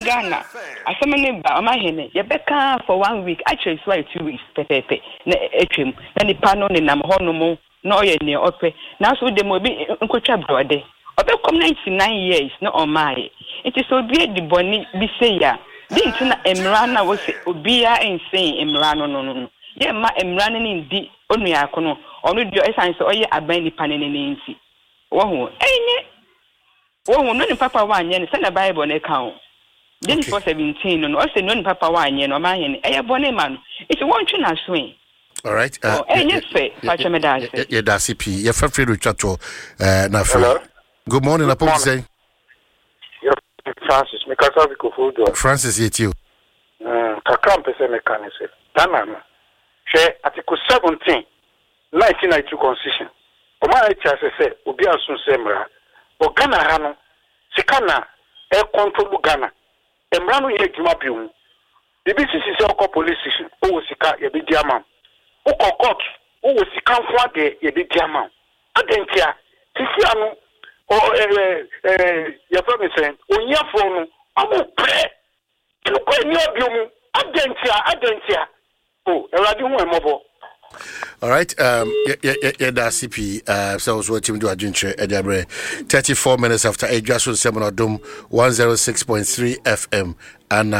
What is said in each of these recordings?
Ghana. Asomani ba amahene. Ye beka for 1 week. Actually, so 2 weeks. Pepe. Na etwem. Na nipa no ne nam ho no mo. Na oye ne ofe. Na so de mo bi nkotwa brode. Obekom 99 years na omaye. It is obi di boni bi say ya. Din tuna emra na wo se obia ensen emra no. Ye ma emra ne ndi onua akono. Onu dio esan se oye aban nipa ne nsi. Wo ho. Enye wo no ni papa wa anye ne se na Bible na ka ho. Genesis 17 no o se no ni papa wa anye no ma anye ne eye bone ma no. It won twe na so. All right. Yes, sir. Yeah, that's it. You're free to chat to Good morning, Good morning. Say. Francis, Francis, yet you. Kakam pese mekanise. Dana. She article 17, 1992 constitution. Oma echa se obi asun semra. O Ghana hano sikana e control Ghana. Emra no ye djuma biu. BBC se okọ police station. O sika ye bi diamam. O court. O sika fwa de ye bi diamam. Adentia. Sisi anu your friend saying, on your phone, I will pray. You go near you, Adentia. Oh, mobile. All right, that's CP. So I was watching do a drink 34 minutes after a just on Seminar Dome 106.3 FM. And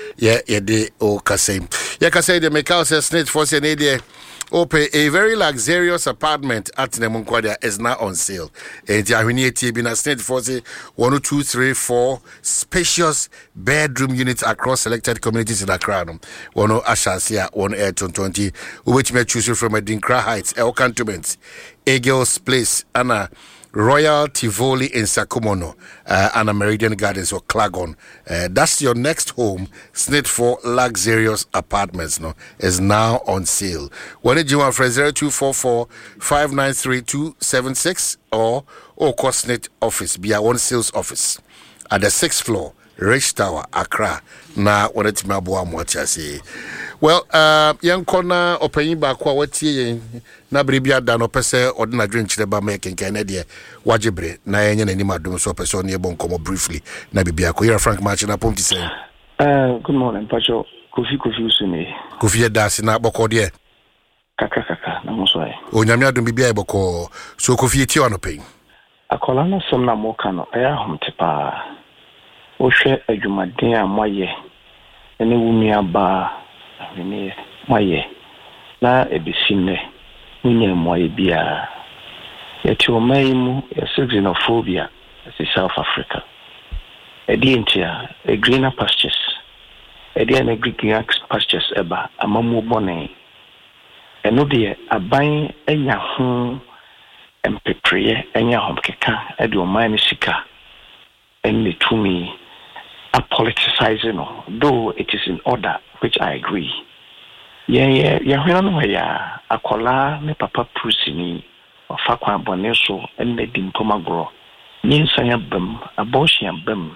de o Kasem. Kase the Macau says Snitch for Senadia. Open a very luxurious apartment at Nemunquadia is now on sale. And Jahini been a Snitch for 1, 2, 3, 4 spacious bedroom units across selected communities in Accra. One Ashansia, one Air 20, which may choose from Dinkra Heights, El Cantonments, Eagles Place, Anna. Royal Tivoli in Sakumono and Meridian Gardens or Klagon. That's your next home. Snit for luxurious apartments is now on sale. When did you want for 0244 593 276 or Cosnet office, be one sales office at the 6th floor, Rich Tower, Accra. Na when it's Mabua Mwachasi. Well, young corner opening back what ye na bribia dan opese ordinary drink cheba making Canada wajibre na yenye na nima dum so person ye bon komo briefly na bibia ko here Frank March na pom ti say good morning Pacho Kofi usuni Kofi dasi na boko de kaka na muso ai onyame adum bibia boko so Kofi ti ono pen akola no som na mo kano aya homtepa o hwe adwumaden a moye ene wumi aba ni moye na ebisine munye moye bia yeti omaimu ya xenophobia in South Africa edientia a greener pastures edian greener pastures eba amamu bone eno de aban enya ho empepreye enya hom keka ede omai sika enle tumi a politicizing though it is in order, which I agree. Yeah, ya akola ne papa prusini or fakwa boneso and the dimpomagro. Ninsanya bem, abortion bem.